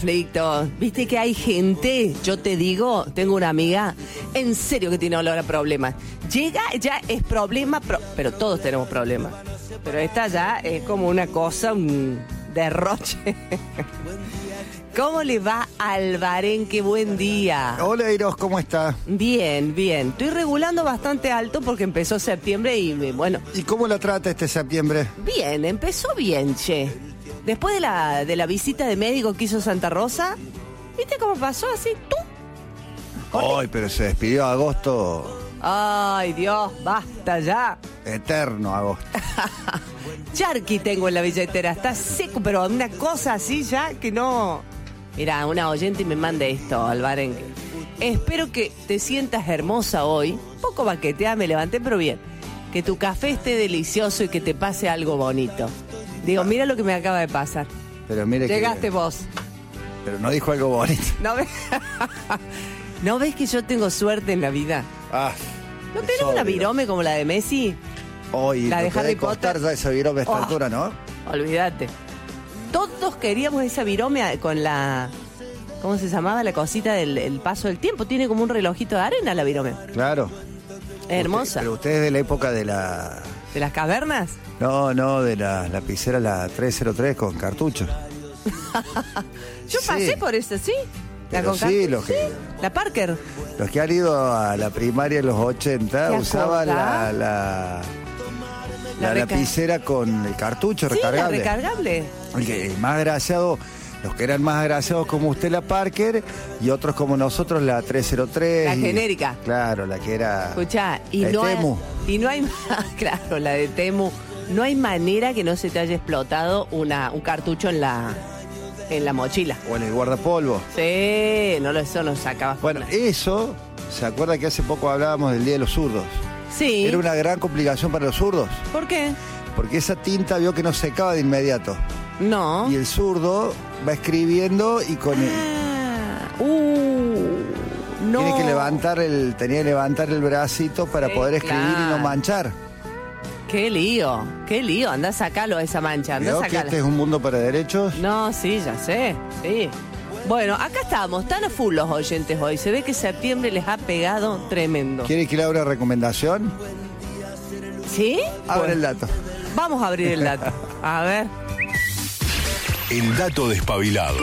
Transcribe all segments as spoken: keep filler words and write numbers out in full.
conflicto. Viste que hay gente, yo te digo, tengo una amiga, en serio que tiene olor a problemas. Llega, ya es problema, pro, pero todos tenemos problemas. Pero esta ya es como una cosa, un derroche. ¿Cómo le va al Barenque? Buen día. Hola, Eros, ¿cómo está? Bien, bien. Estoy regulando bastante alto porque empezó septiembre y bueno. ¿Y cómo la trata este septiembre? Bien, empezó bien, che. Después de la, de la visita de médico que hizo Santa Rosa, ¿viste cómo pasó así? ¿Tú? Ay, pero se despidió agosto. Ay, Dios, basta ya. Eterno agosto. Charqui tengo en la billetera, está seco, pero una cosa así ya que no... Mira, una oyente me manda esto al Barenque. Espero que te sientas hermosa hoy. Poco baqueteada, me levanté, pero bien. Que tu café esté delicioso y que te pase algo bonito. Digo, mira lo que me acaba de pasar. Pero mire Llegaste que... vos. Pero no dijo algo bonito. ¿No ves? ¿No ves que yo tengo suerte en la vida? Ah, ¿No tenés una virome como la de Messi? Hoy La de no puede Harry costar Potter. ya esa virome a esta Oh. altura, ¿no? Olvídate. Todos queríamos esa virome con la... ¿Cómo se llamaba? La cosita del el paso del tiempo. Tiene como un relojito de arena la virome. Claro. Es hermosa. Usted, pero usted es de la época de la... ¿De las cavernas? No, no, de la lapicera, la trescientos tres con cartucho. Yo Sí. pasé por eso, ¿sí? La Pero con sí, cartucho, los que- ¿sí? La Parker. Los que han ido a la primaria en los ochenta ¿Te usaban la, acordás? la, La la reca- lapicera con el cartucho Sí, la recargable. recargable. El, que- el más agraciado, los que eran más agraciados como usted, la Parker, y otros como nosotros, la trescientos tres. La y- genérica. Claro, la que era... Escuchá, y la de no hay, Temu. y no hay claro, la de Temu. No hay manera que no se te haya explotado una, un cartucho en la en la mochila. O en el guardapolvo. Sí, no lo eso nos sacaba. Bueno, eso, ¿se acuerda que hace poco hablábamos del Día de los Zurdos? Sí. Era una gran complicación para los zurdos, ¿Por qué? porque esa tinta vio que no secaba de inmediato. No. Y el zurdo va escribiendo y con el... Ah, uh, no. Tiene que levantar el, tenía que levantar el bracito para Sí, poder escribir y claro. no manchar. Qué lío, qué lío. Anda a sacarlo esa mancha, anda a ¿Vio que sacarla. este es un mundo para derechos? No, sí, ya sé, sí. Bueno, acá estamos, están a full los oyentes hoy. Se ve que septiembre les ha pegado tremendo. ¿Quiere que le haga una recomendación? ¿Sí? Abre Bueno, el dato. vamos a abrir el dato. A ver. El dato despabilado.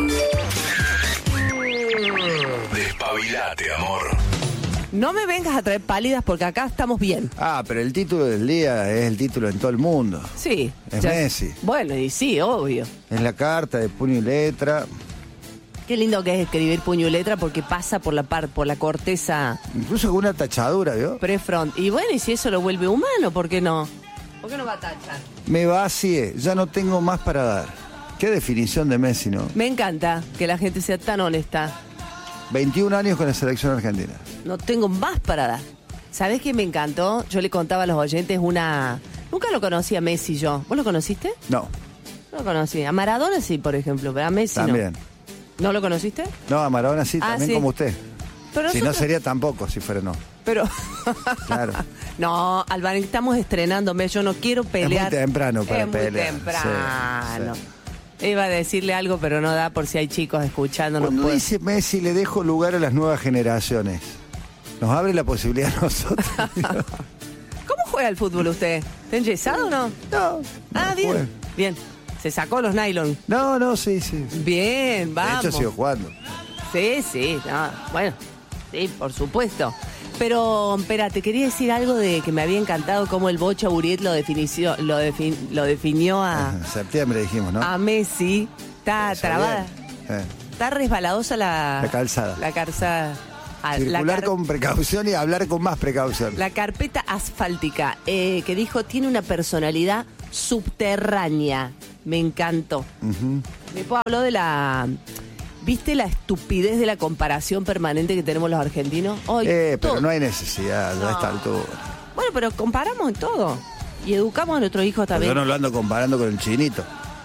Despabilate, amor. No me vengas a traer pálidas porque acá estamos bien. Ah, pero el título del día es el título en todo el mundo. Sí. Es ya- Messi. Bueno, y sí, obvio. Es la carta de puño y letra. Qué lindo que es escribir puño y letra porque pasa por la par, por la corteza Incluso con una tachadura, ¿vio? prefront. Y bueno, y si eso lo vuelve humano, ¿por qué no? ¿Por qué no va a tachar? Me vacié, ya no tengo más para dar. Qué definición de Messi, ¿no? Me encanta que la gente sea tan honesta. veintiún años con la selección argentina. No tengo más para dar. ¿Sabés qué me encantó? Yo le contaba a los oyentes una... Nunca lo conocí a Messi yo. ¿Vos lo conociste? No, No lo conocí. A Maradona sí, por ejemplo, pero a Messi también. no. ¿No lo conociste? No, a Maradona sí, Ah, también sí. como usted. Pero Si no nosotros- sería tampoco, si fuera no. Pero... Claro. No, Alvaro, estamos estrenándome. Yo no quiero pelear. muy temprano para es pelear. muy temprano. Sí, Iba a decirle algo, pero no da por si hay chicos escuchando. No Cuando puedo. dice Messi, le dejo lugar a las nuevas generaciones. Nos abre la posibilidad a nosotros. ¿Cómo juega el fútbol usted? ¿Está enyesado o no? No, Ah, no bien. fue. Bien. Se sacó los nylon. No, no, sí, sí. sí. Bien, vamos. De hecho, sigo jugando. Sí, sí, no, bueno, sí, por supuesto. Pero, espera, te quería decir algo de que me había encantado cómo el Bocha Buriet lo, definició, lo, defin- lo definió a, En septiembre dijimos, ¿no? a Messi. Está Está trabada, bien. Eh. está resbaladosa la... La calzada. La calzada. ah, la Circular car- con precaución y hablar con más precaución. La carpeta asfáltica, eh, que dijo, tiene una personalidad subterránea. Me encantó. Ujú. Después habló de la... ¿Viste la estupidez de la comparación permanente que tenemos los argentinos? Hoy, Eh, pero todo- no hay necesidad No. a esta altura. Bueno, pero comparamos en todo. Y educamos a nuestros hijos Pero también. yo no lo ando comparando con el chinito.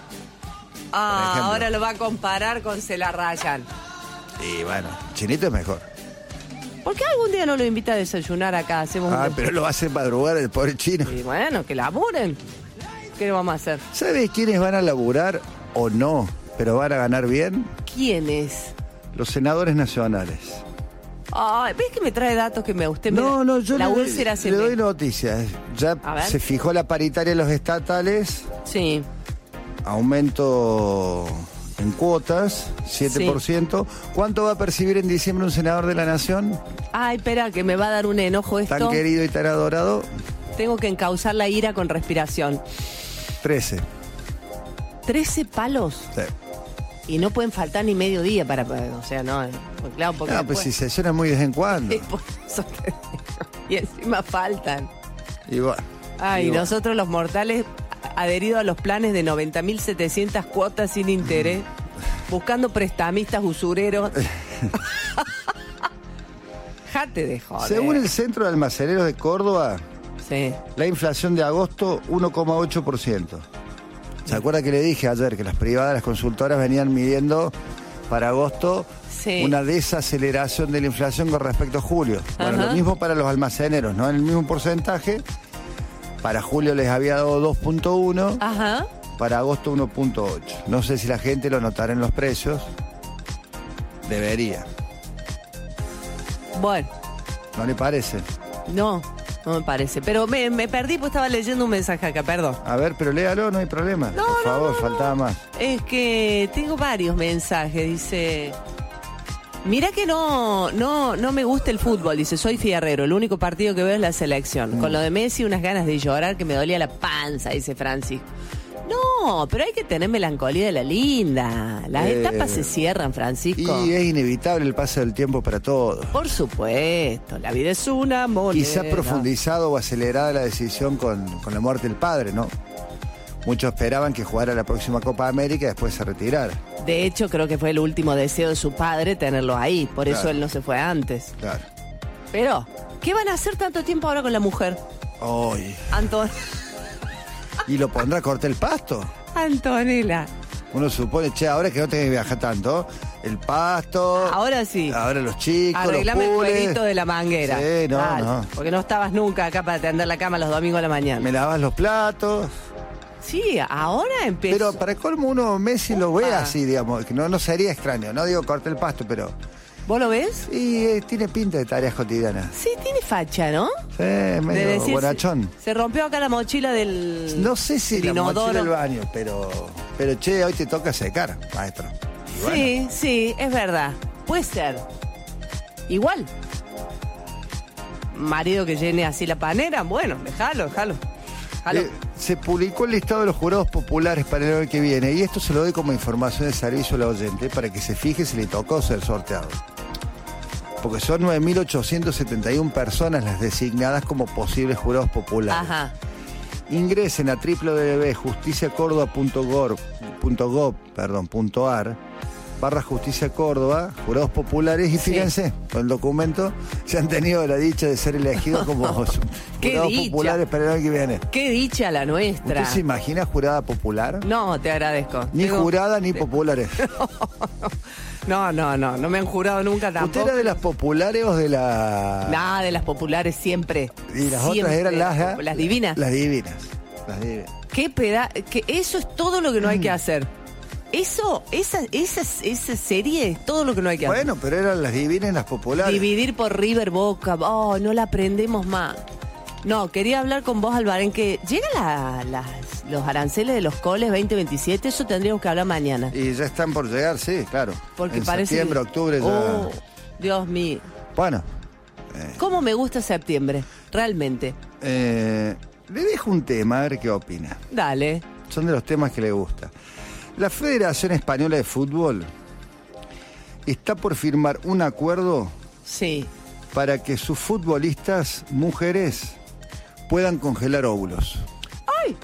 Ah, por ejemplo. ahora lo va a comparar con Se la rayan. Y bueno, el chinito es mejor. ¿Por qué algún día no lo invita a desayunar acá? Hacemos un- Ah, pero lo va a hacer madrugar el pobre chino. Y bueno, que laburen. ¿Qué le vamos a hacer? ¿Sabes quiénes van a laburar o no, pero van a ganar bien? ¿Quiénes? Los senadores nacionales. Ay, ¿ves que me trae datos que me usted me No, da? no, yo La le, úlcera se le me- doy noticias. Ya A ver. se fijó la paritaria en los estatales, Sí. aumento en cuotas, siete por ciento. ¿Cuánto va a percibir en diciembre un senador de la Nación? Ay, espera, que me va a dar un enojo esto. Tan querido y tan adorado. Tengo que encauzar la ira con respiración. trece. ¿trece palos? Sí. Y no pueden faltar ni medio día para... O sea, no... pues claro, porque No, pues después- si sesiona muy de vez en cuando. Sí, por eso te digo. Y encima faltan. Y bueno, Ay, y bueno. nosotros los mortales adheridos a los planes de noventa mil setecientas cuotas sin interés, buscando prestamistas usureros. Jate de joder. Según el Centro de Almaceneros de Córdoba, Sí. la inflación de agosto, uno coma ocho por ciento. ¿Se acuerda que le dije ayer que las privadas, las consultoras venían midiendo para agosto Sí. una desaceleración de la inflación con respecto a julio? Bueno, Ajá. lo mismo para los almaceneros, ¿no? En el mismo porcentaje. Para julio les había dado dos punto uno, Ajá. para agosto uno punto ocho. No sé si la gente lo notará en los precios. Debería. Bueno, ¿No le parece? no, no me parece. Pero me, me perdí porque estaba leyendo un mensaje acá, perdón. A ver, pero léalo, no hay problema. No, Por no, favor, no, no. faltaba más. Es que tengo varios mensajes, dice... Mira que no, no, no me gusta el fútbol, dice, soy fierrero, el único partido que veo es la selección. Con lo de Messi, unas ganas de llorar que me dolía la panza, dice Francisco. No, pero hay que tener melancolía de la linda. Las Eh, etapas se cierran, Francisco. Y es inevitable el paso del tiempo para todos. Por supuesto, la vida es una moneda. Y se ha profundizado o acelerado la decisión con, con la muerte del padre, ¿no? Muchos esperaban que jugara la próxima Copa América y después se retirara. De hecho, creo que fue el último deseo de su padre tenerlo ahí. Por eso Claro. él no se fue antes. Claro. Pero, ¿qué van a hacer tanto tiempo ahora con la mujer? Ay, Anton... ¿y lo pondrá a cortar el pasto? Antonella. Uno supone, che, ahora que no tenés que viajar tanto, el pasto... Ahora sí. Ahora los chicos, Arreglame el los pules. jueguito de la manguera. Sí, no, Dale, no. Porque no estabas nunca acá para tender la cama los domingos a la mañana. Me lavas los platos. Sí, ahora empezó. Pero para colmo uno Messi lo ve Upa. así, digamos, que no, no sería extraño, no digo corte el pasto, pero... ¿Vos lo ves? Y eh, tiene pinta de tareas cotidianas. Sí, tiene facha, ¿no? Sí, De medio decir, bonachón. Se, se rompió acá la mochila del. No sé si del la inodoro. mochila del baño, pero, pero che, hoy te toca secar, maestro. Y bueno, Sí, sí, es verdad. Puede ser. Igual. Marido que llene así la panera, bueno, déjalo, déjalo. Déjalo. eh, se publicó el listado de los jurados populares para el año que viene y esto se lo doy como información de servicio a la oyente para que se fije si le tocó ser sorteado. Porque son nueve mil ochocientas setenta y una personas las designadas como posibles jurados populares. Ajá. Ingresen a doble u doble u doble u punto justicia córdoba punto gov perdón, punto ar barra Justicia Córdoba, jurados populares, y Sí. fíjense, con el documento se han tenido la dicha de ser elegidos como Qué jurados dicha. populares para el año que viene. Qué dicha la nuestra. ¿Usted se imagina jurada popular? No, te agradezco. Ni Tengo- jurada ni populares. No, no, no, no me han jurado nunca ¿Usted tampoco. era de las populares o de la...? Nada de las populares siempre. Y las Siempre otras eran las... las divinas. Las divinas. Las divinas. Qué peda que eso es todo lo que no hay que hacer. Eso, esa, esa, esa serie es todo lo que no hay que hacer. Bueno, pero eran las divinas y las populares. Dividir por River Boca, oh, no la aprendemos más. No, quería hablar con vos, Alvaren, que llegan la, las, los aranceles de los coles veinte veintisiete, eso tendríamos que hablar mañana. Y ya están por llegar, sí, claro. Porque en parece septiembre, que- octubre ya... Oh, Dios mío. Bueno, ¿Cómo me gusta septiembre? Realmente. eh, le dejo un tema, a ver qué opina. Dale. Son de los temas que le gusta. La Federación Española de Fútbol está por firmar un acuerdo Sí. para que sus futbolistas mujeres puedan congelar óvulos. ¡Ay!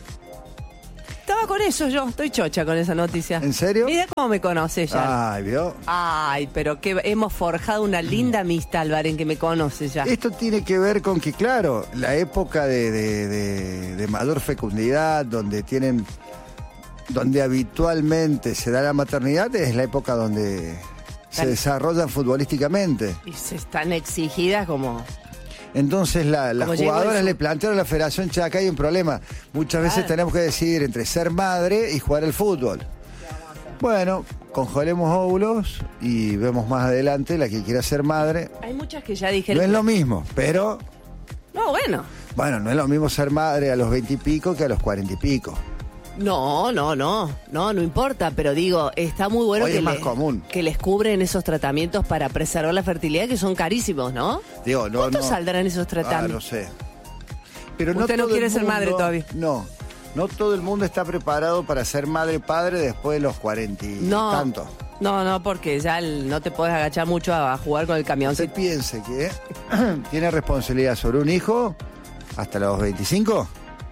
Estaba con eso yo, estoy chocha con esa noticia. ¿En serio? Mira cómo me conoce ya. Ay, ¿vio? Ay, pero que hemos forjado una linda amistad, Alvaren, que me conoce ya. Esto tiene que ver con que, claro, la época de, de- de- de mayor fecundidad, donde tienen, donde habitualmente se da la maternidad, es la época donde se Tal- desarrollan futbolísticamente. Y se están exigidas como... Entonces la- las Como llegó jugadoras el- le plantearon a la federación, che, acá hay un problema. Muchas veces Claro. tenemos que decidir entre ser madre y jugar al fútbol. Bueno, congelemos óvulos y vemos más adelante la que quiera ser madre. Hay muchas que ya No dijeron... es lo mismo, pero... No, bueno. Bueno, no es lo mismo ser madre a los veinte y pico que a los cuarenta y pico. No, no, no, no, no importa, pero digo, está muy bueno Hoy que, es más le- común. que les cubren esos tratamientos para preservar la fertilidad, que son carísimos, ¿no? Digo, no, ¿Cuánto no. saldrán esos Ah, tratamientos? no sé. Pero no Usted no todo quiere el ser madre mundo- todavía. No, no todo el mundo está preparado para ser madre-padre después de los cuarenta y No, tanto. no, no, porque ya el- no te puedes agachar mucho a, a jugar con el Usted camioncito. piense que tiene responsabilidad sobre un hijo hasta los veinticinco.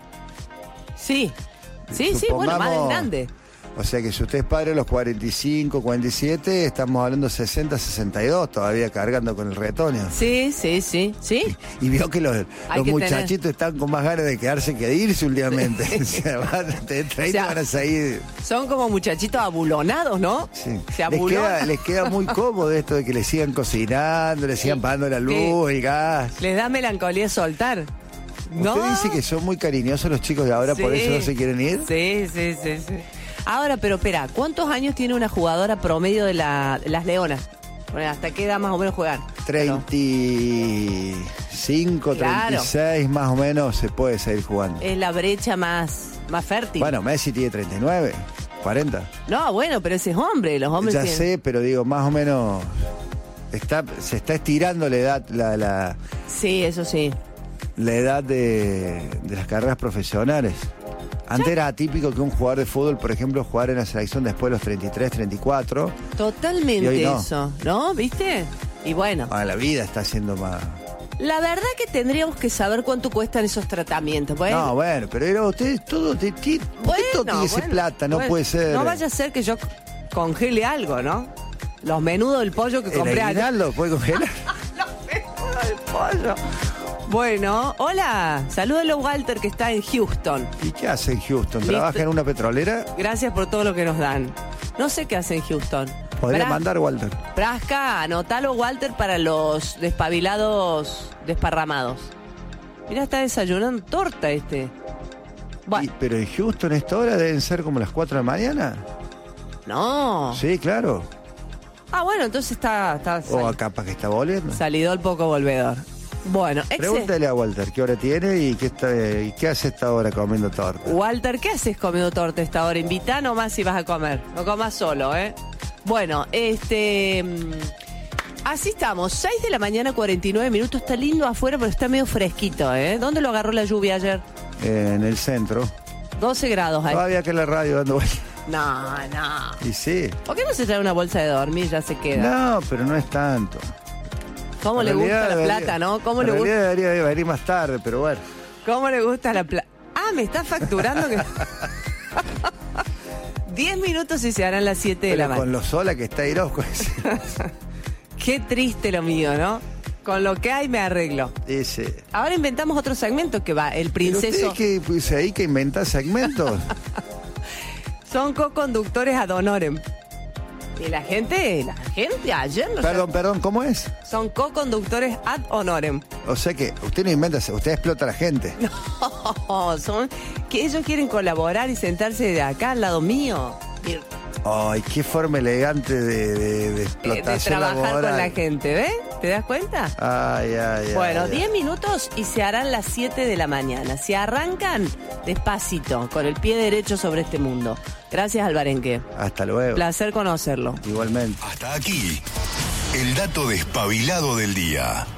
Sí, sí, sí, bueno, más de Supongamos- grande. O sea que si usted es padre a los cuarenta y cinco, cuarenta y siete, estamos hablando sesenta, sesenta y dos, todavía cargando con el retoño. Sí, sí, sí, sí. Y vio que los, Hay los que muchachitos están con más ganas de quedarse que de irse últimamente. O sea, van a tener treinta, O sea, van a salir. Son como muchachitos abulonados, ¿no? Sí. Se Les, abulonan. queda, les queda muy cómodo esto de que le sigan cocinando, le sigan pagando la luz, el gas. Les da melancolía soltar. ¿No? ¿Usted dice que son muy cariñosos los chicos de ahora, por Sí. eso no se quieren ir? Sí, sí, sí, sí. Ahora, pero espera, ¿cuántos años tiene una jugadora promedio de, la, de las Leonas? Bueno, ¿hasta qué edad más o menos juegan? treinta y cinco, Claro. treinta y seis más o menos se puede seguir jugando. Es la brecha más, más fértil. Bueno, Messi tiene treinta y nueve, cuarenta. No, bueno, pero ese es hombre, los hombres Ya tienen... sé, pero digo, más o menos está, se está estirando la edad, la, la, Sí, eso sí. la edad de, de las carreras profesionales. Antes era atípico que un jugador de fútbol, por ejemplo, jugara en la selección después de los treinta y tres, treinta y cuatro. Totalmente Y hoy no. eso, ¿no? ¿Viste? Y bueno, Ah, la vida está siendo más... la verdad que tendríamos que saber cuánto cuestan esos tratamientos. Bueno, No, bueno, pero era ustedes todo, te, te, ¿por qué todo tiene ese bueno, plata? No bueno. puede ser. No vaya a ser que yo congele algo, ¿no? Los menudos del pollo que ¿El compré ayer. aguinaldo puede congelar? Los menudos del pollo. Bueno, hola. Salúdalo a Walter que está en Houston. ¿Y qué hace en Houston? Listo. ¿Trabaja en una petrolera? Gracias por todo lo que nos dan. No sé qué hace en Houston. Podría Bra- mandar, Walter. Brasca, anotalo Walter para los despabilados desparramados. Mira, está desayunando torta este. Y- Bueno, pero en Houston a esta hora deben ser como las cuatro de la mañana. no. Sí, claro. Ah, bueno, entonces está, está O sal- capaz que está volviendo. salido el poco volvedor. Bueno, ex Pregúntale a Walter qué hora tiene y qué, está, y qué hace esta hora comiendo torta. Walter, ¿qué haces comiendo torta a esta hora? Invita nomás si vas a comer. No comas solo, ¿eh? Bueno, este... mm, así estamos. seis de la mañana, cuarenta y nueve minutos. Está lindo afuera, pero está medio fresquito, ¿eh? ¿Dónde lo agarró la lluvia ayer? Eh, en el centro. doce grados ahí. Todavía que la radio dando vueltas. No, no. Y sí. ¿Por qué no se trae una bolsa de dormir? Ya se queda. No, pero no es tanto. ¿Cómo En le gusta realidad la debería- plata, no? ¿Cómo en le gusta? realidad debería venir más tarde, pero bueno. ¿Cómo le gusta la plata? Ah, me está facturando que... Diez minutos y se harán las siete de la Pero con mañana. lo sola que está Irosco. Qué triste lo mío, ¿no? Con lo que hay me arreglo. Ese. Ahora inventamos otro segmento que va, el Pero princeso. usted que pues, ahí que inventa segmentos. Son co-conductores ad honorem. Y la gente, la gente ayer no Perdón, perdón, ¿cómo es? sé, son co-conductores ad honorem. O sea que usted no inventa, usted explota a la gente. No, son que ellos quieren colaborar y sentarse de acá al lado mío. Y, Ay, qué forma elegante de, de, de eh, de explotación trabajar laboral. con la gente, ¿ves? ¿Te das cuenta? Ay, ay, ay. Bueno, ay. diez minutos y se harán las siete de la mañana. Se arrancan despacito, con el pie derecho sobre este mundo. Gracias, Albarenque. Hasta luego. Placer conocerlo. Igualmente. Hasta aquí, el dato despabilado del día.